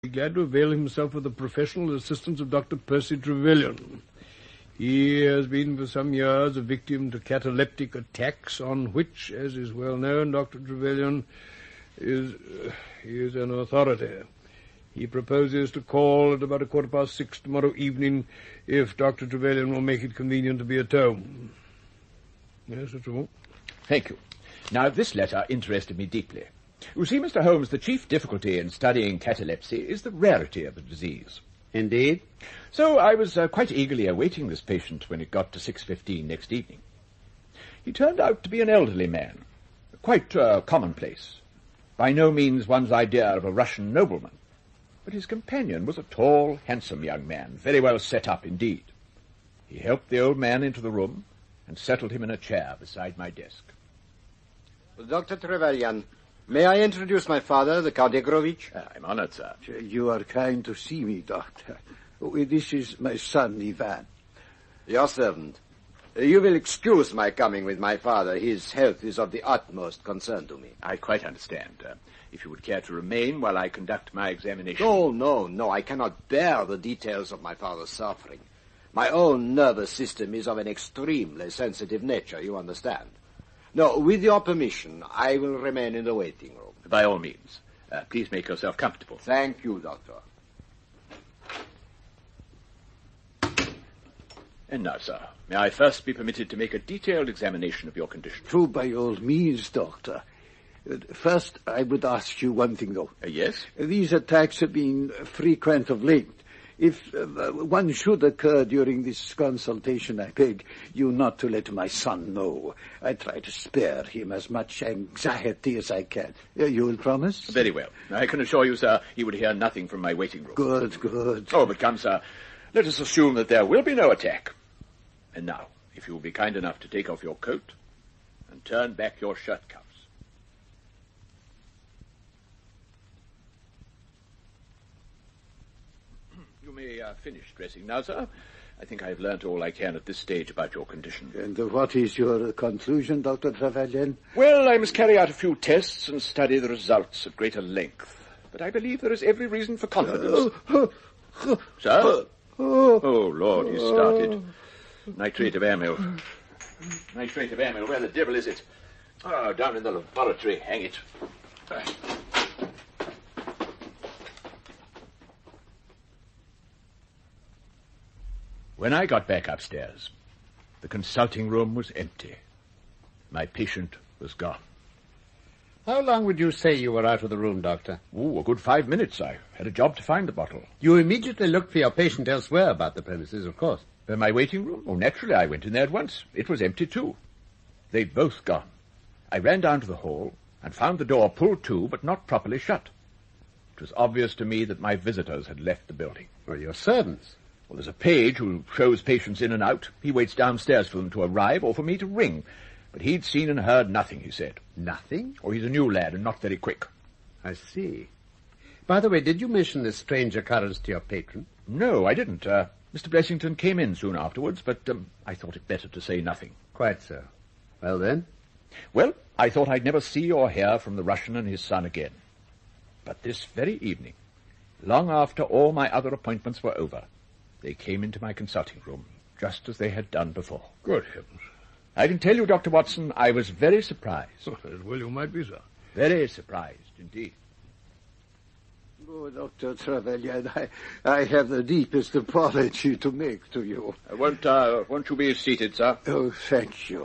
be glad to avail himself of the professional assistance of Dr. Percy Trevelyan. He has been for some years a victim to cataleptic attacks on which, as is well known, Dr. Trevelyan is an authority. He proposes to call at about 6:15 tomorrow evening if Dr. Trevelyan will make it convenient to be at home. Yes, that's all. Thank you. Now, this letter interested me deeply. You see, Mr. Holmes, the chief difficulty in studying catalepsy is the rarity of the disease. Indeed? So I was quite eagerly awaiting this patient when it got to 6:15 next evening. He turned out to be an elderly man, quite commonplace, by no means one's idea of a Russian nobleman. But his companion was a tall, handsome young man, very well set up indeed. He helped the old man into the room and settled him in a chair beside my desk. Dr. Trevelyan, may I introduce my father, the Count Egrovich? I'm honored, sir. You are kind to see me, Doctor. This is my son, Ivan. Your servant. You will excuse my coming with my father. His health is of the utmost concern to me. I quite understand. If you would care to remain while I conduct my examination. No. I cannot bear the details of my father's suffering. My own nervous system is of an extremely sensitive nature, you understand. No, with your permission, I will remain in the waiting room. By all means. Please make yourself comfortable. Thank you, Doctor. And now, sir, may I first be permitted to make a detailed examination of your condition? True, by all means, Doctor. First, I would ask you one thing, though. Yes? These attacks have been frequent of late. If one should occur during this consultation, I beg you not to let my son know. I try to spare him as much anxiety as I can. You will promise? Very well. I can assure you, sir, he would hear nothing from my waiting room. Good. Oh, but come, sir, let us assume that there will be no attack. And now, if you will be kind enough to take off your coat and turn back your shirt cuffs. You may finish dressing now, sir. I think I have learnt all I can at this stage about your condition. And what is your conclusion, Dr. Trevelyan? Well, I must carry out a few tests and study the results at greater length. But I believe there is every reason for confidence. Sir? Oh, Lord, he's started. Nitrate of amyl. Nitrate of amyl, where the devil is it? Oh, down in the laboratory, hang it. When I got back upstairs, the consulting room was empty. My patient was gone. How long would you say you were out of the room, Doctor? Oh, a good 5 minutes. I had a job to find the bottle. You immediately looked for your patient elsewhere about the premises, of course. My waiting room? Oh, naturally, I went in there at once. It was empty, too. They'd both gone. I ran down to the hall and found the door pulled to, but not properly shut. It was obvious to me that my visitors had left the building. Well, your servants? Well, there's a page who shows patients in and out. He waits downstairs for them to arrive or for me to ring. But he'd seen and heard nothing, he said. Nothing? Oh, he's a new lad and not very quick. I see. By the way, did you mention this strange occurrence to your patron? No, I didn't. Mr. Blessington came in soon afterwards, but I thought it better to say nothing. Quite so. Well, then? Well, I thought I'd never see or hear from the Russian and his son again. But this very evening, long after all my other appointments were over, they came into my consulting room, just as they had done before. Good heavens. I can tell you, Dr. Watson, I was very surprised. Well, you might be, sir. Very surprised, indeed. Oh, Dr. Trevelyan, I have the deepest apology to make to you. Won't you be seated, sir? Oh, thank you.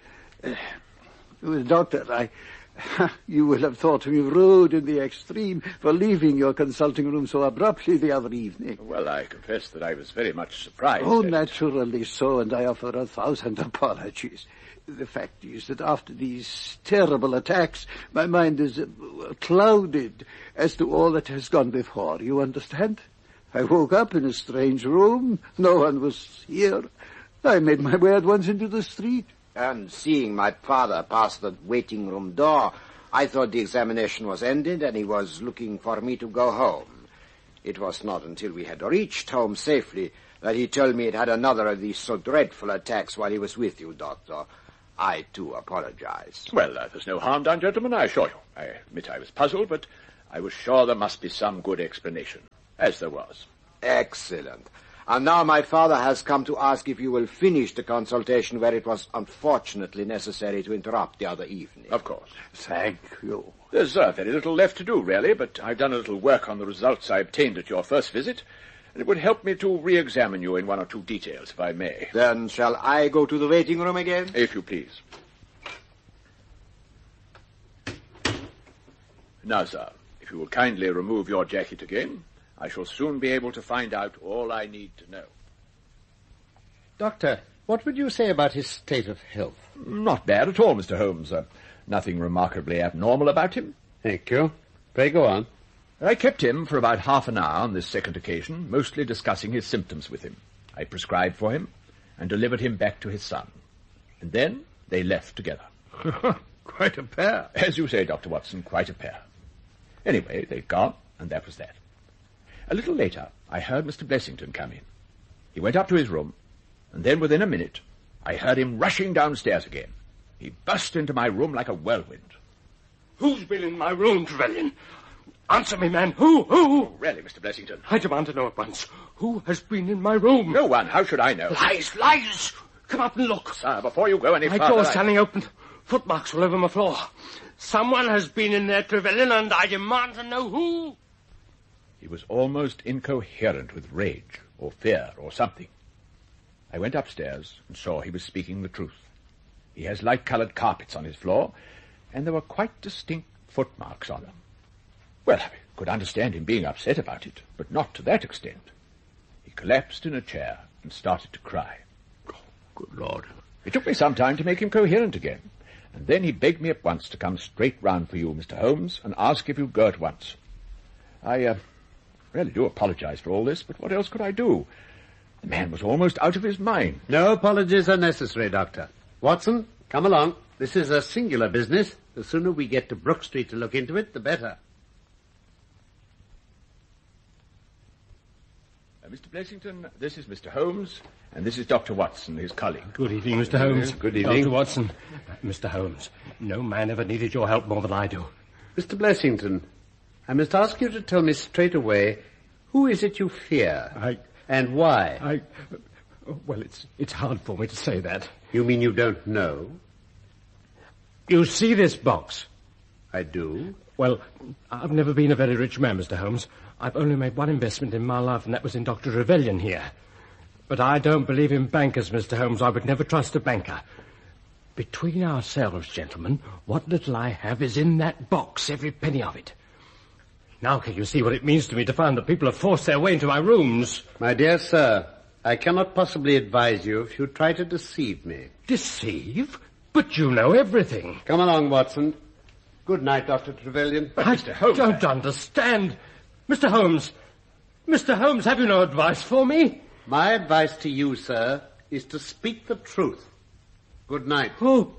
Doctor, you will have thought me rude in the extreme for leaving your consulting room so abruptly the other evening. Well, I confess that I was very much surprised. Oh, naturally so, and I offer 1,000 apologies. The fact is that after these terrible attacks, my mind is clouded as to all that has gone before. You understand? I woke up in a strange room. No one was here. I made my way at once into the street. And seeing my father pass the waiting room door, I thought the examination was ended and he was looking for me to go home. It was not until we had reached home safely that he told me it had another of these so dreadful attacks while he was with you, Doctor. I, too, apologize. Well, there's no harm done, gentlemen, I assure you. I admit I was puzzled, but I was sure there must be some good explanation, as there was. Excellent. And now my father has come to ask if you will finish the consultation where it was unfortunately necessary to interrupt the other evening. Of course. Thank you. There's very little left to do, really, but I've done a little work on the results I obtained at your first visit, and it would help me to re-examine you in one or two details, if I may. Then shall I go to the waiting room again? If you please. Now, sir, if you will kindly remove your jacket again, I shall soon be able to find out all I need to know. Doctor, what would you say about his state of health? Not bad at all, Mr. Holmes. Nothing remarkably abnormal about him. Thank you. Pray go on. I kept him for about half an hour on this second occasion, mostly discussing his symptoms with him. I prescribed for him and delivered him back to his son. And then they left together. Quite a pair. As you say, Dr. Watson, quite a pair. Anyway, they'd gone, and that was that. A little later, I heard Mr. Blessington come in. He went up to his room, and then within a minute, I heard him rushing downstairs again. He burst into my room like a whirlwind. Who's been in my room, Trevelyan? Answer me, man. Who? Oh, really, Mr. Blessington? I demand to know at once. Who has been in my room? No one. How should I know? Lies! Come up and look. Sir, before you go any My further... door's standing open. Footmarks all over my floor. Someone has been in there, Trevelyan, and I demand to know who. He was almost incoherent with rage, or fear, or something. I went upstairs and saw he was speaking the truth. He has light-coloured carpets on his floor, and there were quite distinct footmarks on them. Well, I could understand him being upset about it, but not to that extent. He collapsed in a chair and started to cry. Oh, good Lord. It took me some time to make him coherent again, and then he begged me at once to come straight round for you, Mr. Holmes, and ask if you'd go at once. I really do apologize for all this, but what else could I do? The man was almost out of his mind. No apologies are necessary, Doctor. Watson, come along. This is a singular business. The sooner we get to Brook Street to look into it, the better. Mr. Blessington, this is Mr. Holmes, and this is Dr. Watson, his colleague. Good evening, Mr. Holmes. Good evening. Dr. Watson. Mr. Holmes, no man ever needed your help more than I do. Mr. Blessington, I must ask you to tell me straight away, who is it you fear? And why? Well, it's hard for me to say that. You mean you don't know? You see this box? I do. Well, I've never been a very rich man, Mr. Holmes. I've only made one investment in my life, and that was in Dr. Trevelyan here. But I don't believe in bankers, Mr. Holmes. I would never trust a banker. Between ourselves, gentlemen, what little I have is in that box, every penny of it. Now can you see what it means to me to find that people have forced their way into my rooms? My dear sir, I cannot possibly advise you if you try to deceive me. Deceive? But you know everything. Come along, Watson. Good night, Dr. Trevelyan. I don't understand. Mr. Holmes, have you no advice for me? My advice to you, sir, is to speak the truth. Good night. Oh.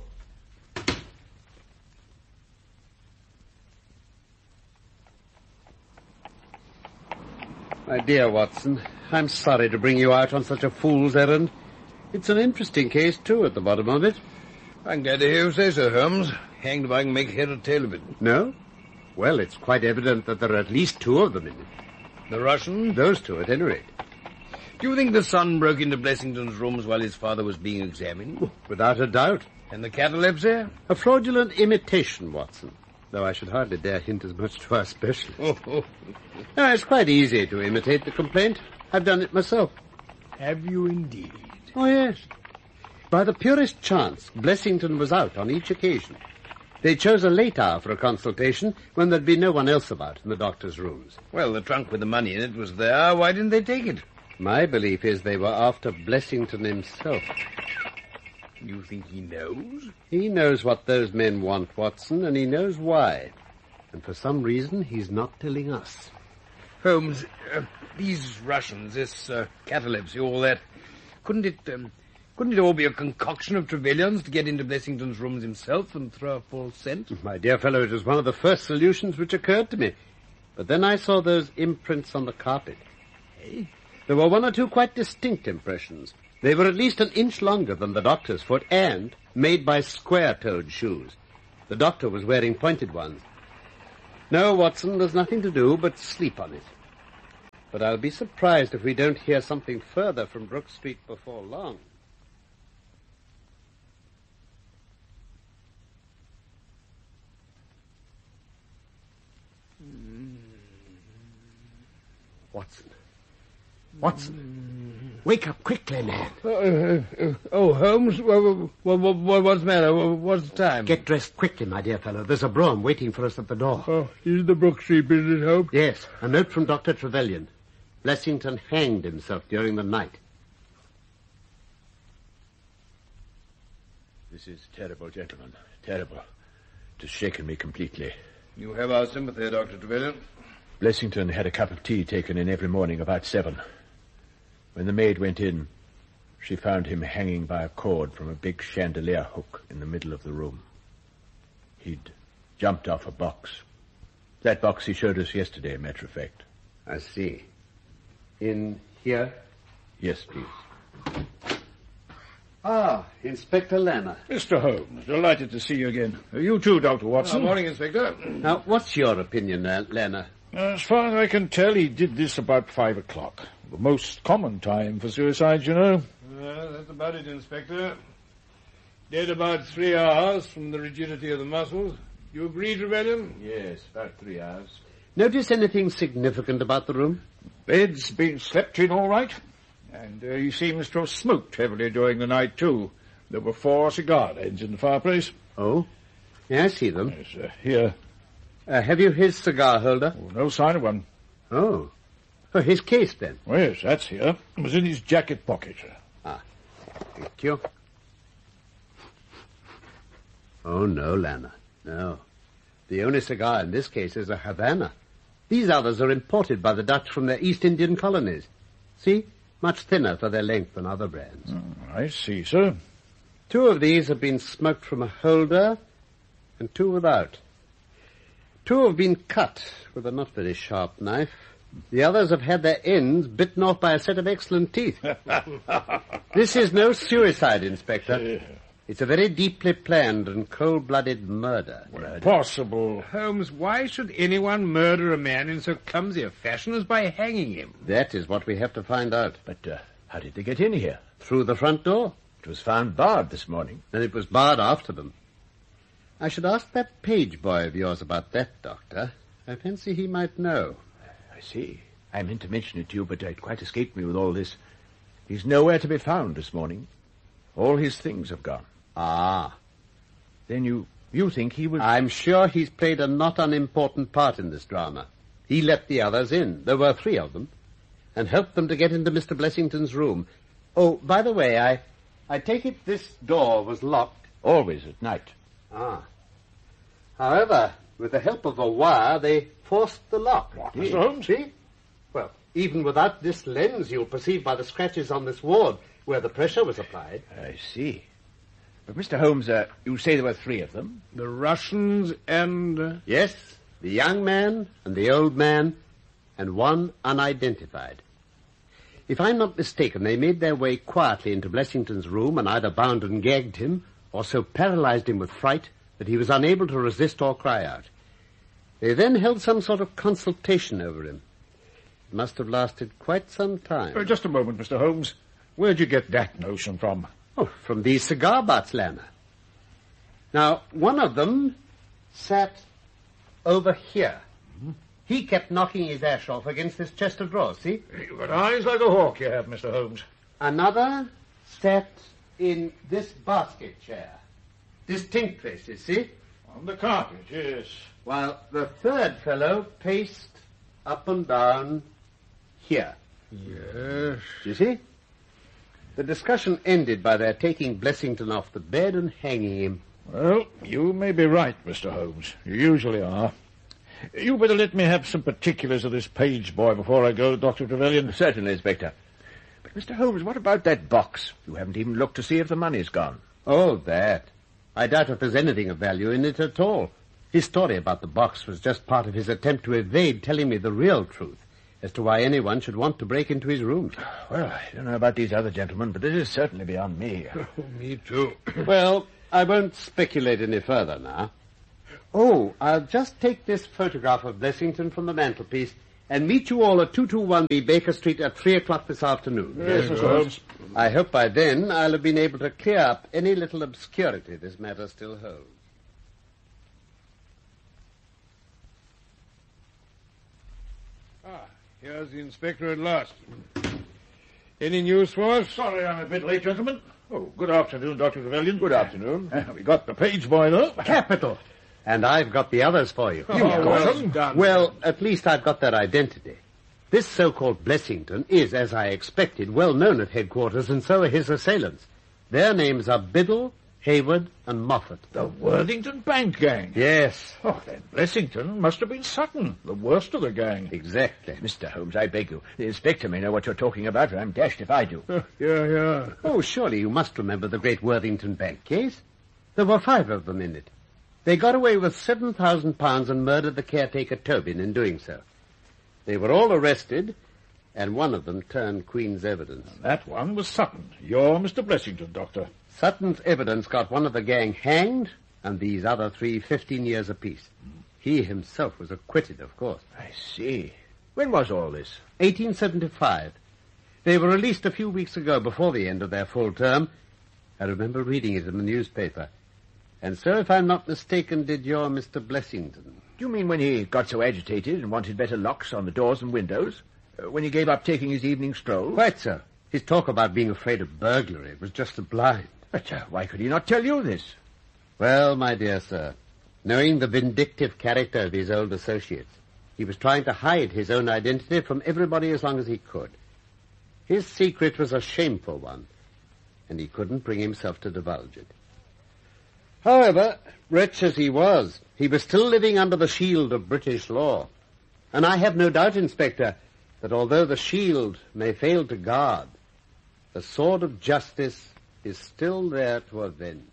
My dear Watson, I'm sorry to bring you out on such a fool's errand. It's an interesting case, too, at the bottom of it. I'm glad to hear you say so, Holmes. Hanged if I can make head or tail of it. No? Well, it's quite evident that there are at least two of them in it. The Russian? Those two, at any rate. Do you think the son broke into Blessington's rooms while his father was being examined? Without a doubt. And the catalepsy? A fraudulent imitation, Watson. Though I should hardly dare hint as much to our specialist. No, it's quite easy to imitate the complaint. I've done it myself. Have you indeed? Oh, yes. By the purest chance, Blessington was out on each occasion. They chose a late hour for a consultation when there'd be no one else about in the doctor's rooms. Well, the trunk with the money in it was there. Why didn't they take it? My belief is they were after Blessington himself. You think he knows? He knows what those men want, Watson, and he knows why. And for some reason, he's not telling us. Holmes, these Russians, this catalepsy, all that, couldn't it all be a concoction of Trevelyan's to get into Blessington's rooms himself and throw a false scent? My dear fellow, it was one of the first solutions which occurred to me. But then I saw those imprints on the carpet. Eh? There were one or two quite distinct impressions. They were at least an inch longer than the doctor's foot and made by square-toed shoes. The doctor was wearing pointed ones. No, Watson, there's nothing to do but sleep on it. But I'll be surprised if we don't hear something further from Brook Street before long. Watson. Wake up quickly, man. Holmes, what's the matter? What's the time? Get dressed quickly, my dear fellow. There's a brougham waiting for us at the door. Oh, is the Brook Street business, Holmes? Yes, a note from Dr. Trevelyan. Blessington hanged himself during the night. This is terrible, gentlemen. Terrible. It has shaken me completely. You have our sympathy, Dr. Trevelyan. Blessington had a cup of tea taken in every morning about 7. When the maid went in, she found him hanging by a cord from a big chandelier hook in the middle of the room. He'd jumped off a box. That box he showed us yesterday, matter of fact. I see. In here? Yes, please. Ah, Inspector Lanner. Mr. Holmes, delighted to see you again. You too, Dr. Watson. Morning, Inspector. Now, what's your opinion, Lanner? As far as I can tell, he did this about 5 o'clock. The most common time for suicides, you know. That's about it, Inspector. Dead about 3 hours from the rigidity of the muscles. You agree, Trevelyan? Yes, about 3 hours. Notice anything significant about the room? Bed's been slept in all right. And he seems to have smoked heavily during the night, too. There were 4 cigar ends in the fireplace. Oh? Yeah, I see them. Yes, here. Have you his cigar holder? Oh, no sign of one. Oh. Oh, his case, then? Oh, yes, that's here. It was in his jacket pocket. Thank you. Oh, no, Lanner. No. The only cigar in this case is a Havana. These others are imported by the Dutch from their East Indian colonies. See? Much thinner for their length than other brands. I see, sir. 2 of these have been smoked from a holder, and 2 without. 2 have been cut with a not very sharp knife. The others have had their ends bitten off by a set of excellent teeth. This is no suicide, Inspector. It's a very deeply planned and cold-blooded murder. Possible. Holmes, why should anyone murder a man in so clumsy a fashion as by hanging him? That is what we have to find out. But how did they get in here? Through the front door. It was found barred this morning. And it was barred after them. I should ask that page boy of yours about that, Doctor. I fancy he might know. I see. I meant to mention it to you, but it quite escaped me with all this. He's nowhere to be found this morning. All his things have gone. Ah. Then you think he was... I'm sure he's played a not unimportant part in this drama. He let the others in. There were 3 of them. And helped them to get into Mr. Blessington's room. Oh, by the way, I take it this door was locked. Always at night. Ah. However, with the help of a wire, they forced the lock. What, Mr. Holmes? See? Well, even without this lens, you'll perceive by the scratches on this wall where the pressure was applied. I see. But, Mr. Holmes, you say there were 3 of them? The Russians and... Yes, the young man and the old man, and 1 unidentified. If I'm not mistaken, they made their way quietly into Blessington's room and either bound and gagged him or so paralyzed him with fright that he was unable to resist or cry out. They then held some sort of consultation over him. It must have lasted quite some time. Just a moment, Mr. Holmes. Where'd you get that notion from? Oh, from these cigar butts, Lanner. Now, one of them sat over here. He kept knocking his ash off against this chest of drawers, see? You've got eyes like a hawk, you have, Mr. Holmes. Another sat in this basket chair. Distinct places, see? On the carpet, yes. While the third fellow paced up and down here. Yes. Do you see? The discussion ended by their taking Blessington off the bed and hanging him. Well, you may be right, Mr. Holmes. You usually are. You better let me have some particulars of this page boy before I go, Dr. Trevelyan. Certainly, Inspector. But, Mr. Holmes, what about that box? You haven't even looked to see if the money's gone. Oh, that. I doubt if there's anything of value in it at all. His story about the box was just part of his attempt to evade telling me the real truth as to why anyone should want to break into his rooms. Well, I don't know about these other gentlemen, but this is certainly beyond me. Me too. Well, I won't speculate any further now. Oh, I'll just take this photograph of Blessington from the mantelpiece and meet you all at 221B Baker Street at 3 o'clock this afternoon. Yes, Mr. Holmes. I hope by then I'll have been able to clear up any little obscurity this matter still holds. Here's the inspector at last. Any news for us? Sorry I'm a bit late, gentlemen. Oh, good afternoon, Dr. Trevelyan. Good afternoon. We got the page boy, though. Capital. And I've got the others for you. Well done. Well, at least I've got their identity. This so-called Blessington is, as I expected, well known at headquarters, and so are his assailants. Their names are Biddle, Hayward, and Moffat. The Worthington Bank gang. Yes. Oh, then Blessington must have been Sutton, the worst of the gang. Exactly. Mr. Holmes, I beg you. The inspector may know what you're talking about, and I'm dashed if I do. Yeah. Oh, surely you must remember the great Worthington Bank case. There were 5 of them in it. They got away with £7,000 and murdered the caretaker Tobin in doing so. They were all arrested, and one of them turned Queen's evidence. That one was Sutton. You're Mr. Blessington, Doctor. Sutton's evidence got one of the gang hanged, and these other 3 15 years apiece. He himself was acquitted, of course. I see. When was all this? 1875. They were released a few weeks ago before the end of their full term. I remember reading it in the newspaper. And so, if I'm not mistaken, did your Mr. Blessington. Do you mean when he got so agitated and wanted better locks on the doors and windows? When he gave up taking his evening stroll? Quite so. His talk about being afraid of burglary was just a blind. But why could he not tell you this? Well, my dear sir, knowing the vindictive character of his old associates, he was trying to hide his own identity from everybody as long as he could. His secret was a shameful one, and he couldn't bring himself to divulge it. However, wretch as he was still living under the shield of British law. And I have no doubt, Inspector, that although the shield may fail to guard, the sword of justice is still there to avenge.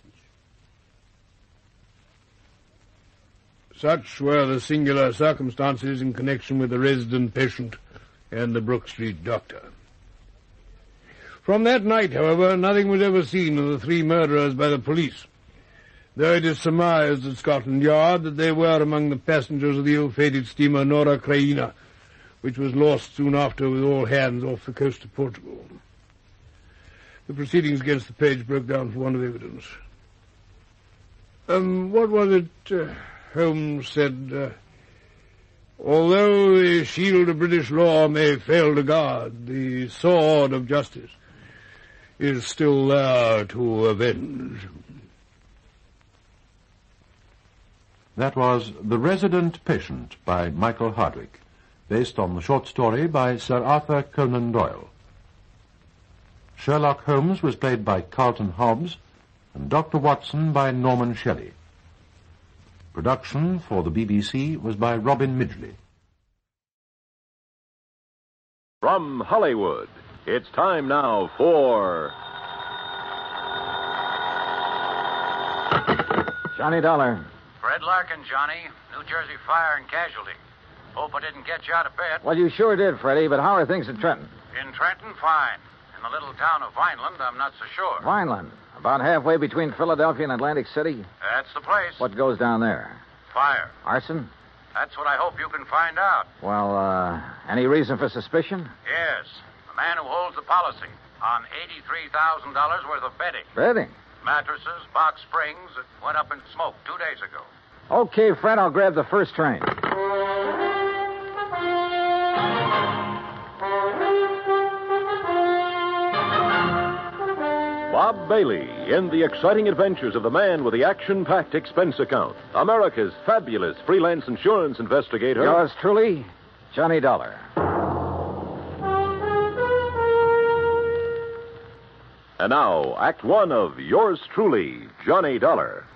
Such were the singular circumstances in connection with the resident patient and the Brook Street doctor. From that night, however, nothing was ever seen of the 3 murderers by the police, though it is surmised at Scotland Yard that they were among the passengers of the ill-fated steamer Nora Creina, which was lost soon after with all hands off the coast of Portugal. The proceedings against the page broke down for want of evidence. What was it Holmes said? Although the shield of British law may fail to guard, the sword of justice is still there to avenge. That was The Resident Patient by Michael Hardwick, based on the short story by Sir Arthur Conan Doyle. Sherlock Holmes was played by Carlton Hobbs, and Dr. Watson by Norman Shelley. Production for the BBC was by Robin Midgley. From Hollywood, it's time now for Johnny Dollar. Fred Larkin, Johnny. New Jersey Fire and Casualty. Hope I didn't get you out of bed. Well, you sure did, Freddie, but how are things in Trenton? In Trenton, fine. In the little town of Vineland, I'm not so sure. Vineland? About halfway between Philadelphia and Atlantic City? That's the place. What goes down there? Fire. Arson? That's what I hope you can find out. Well, any reason for suspicion? Yes. The man who holds the policy on $83,000 worth of bedding. Bedding? Mattresses, box springs that went up in smoke 2 days ago. Okay, Fred, I'll grab the first train. Bob Bailey in the exciting adventures of the man with the action-packed expense account. America's fabulous freelance insurance investigator. Yours truly, Johnny Dollar. And now, Act One of Yours Truly, Johnny Dollar.